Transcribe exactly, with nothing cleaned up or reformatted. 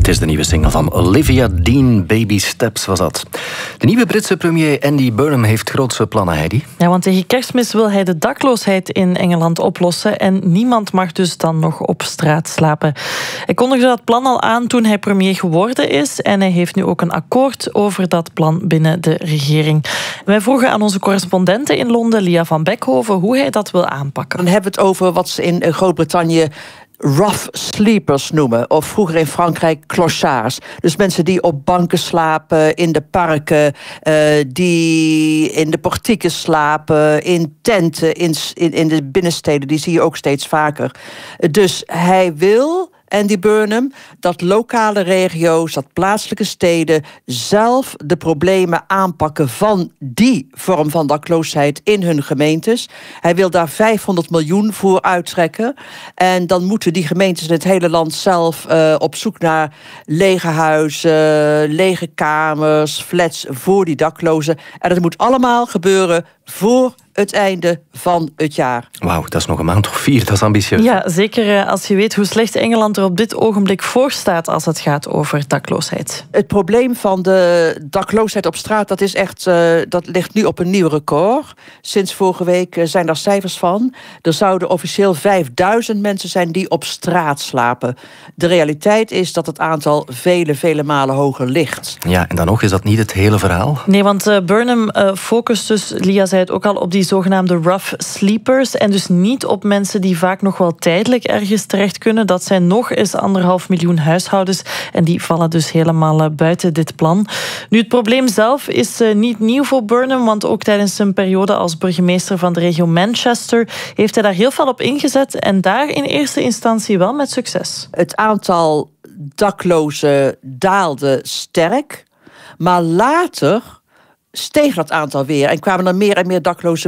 is de nieuwe single van Olivia Dean, Baby Steps was dat. De nieuwe Britse premier Andy Burnham heeft grootse plannen, Heidi. Ja, want tegen Kerstmis wil hij de dakloosheid in Engeland oplossen en niemand mag dus dan nog op straat slapen. Hij kondigde dat plan al aan toen hij premier geworden is en hij heeft nu ook een akkoord over dat plan binnen de regering. Wij vroegen aan onze correspondente in Londen, Lia van Beckhoven, hoe hij dat wil aanpakken. Dan hebben we het over wat ze in Groot-Brittannië rough sleepers noemen. Of vroeger in Frankrijk clochards. Dus mensen die op banken slapen, in de parken, uh, die in de portieken slapen, in tenten, in, in, in de binnensteden. Die zie je ook steeds vaker. Dus hij wil, Andy Burnham, dat lokale regio's, dat plaatselijke steden zelf de problemen aanpakken van die vorm van dakloosheid in hun gemeentes. Hij wil daar vijfhonderd miljoen voor uittrekken. En dan moeten die gemeentes in het hele land zelf uh, op zoek naar lege huizen, lege kamers, flats voor die daklozen. En dat moet allemaal gebeuren voor het einde van het jaar. Wauw, dat is nog een maand of vier, dat is ambitieus. Ja, zeker als je weet hoe slecht Engeland er op dit ogenblik voor staat als het gaat over dakloosheid. Het probleem van de dakloosheid op straat, dat is echt, uh, dat ligt nu op een nieuw record. Sinds vorige week uh, zijn daar cijfers van. Er zouden officieel vijfduizend mensen zijn die op straat slapen. De realiteit is dat het aantal vele, vele malen hoger ligt. Ja, en dan nog is dat niet het hele verhaal. Nee, want uh, Burnham uh, focust dus, Lia zei het ook al, op die zogenaamde rough sleepers. En dus niet op mensen die vaak nog wel tijdelijk ergens terecht kunnen. Dat zijn nog eens anderhalf miljoen huishoudens. En die vallen dus helemaal uh, buiten dit plan. Nu, het probleem zelf is uh, niet nieuw voor Burnham. Want ook tijdens zijn periode als burgemeester van de regio Manchester heeft hij daar heel veel op ingezet. En daar in eerste instantie wel met succes. Het aantal daklozen daalde sterk. Maar later steeg dat aantal weer en kwamen er meer en meer dakloze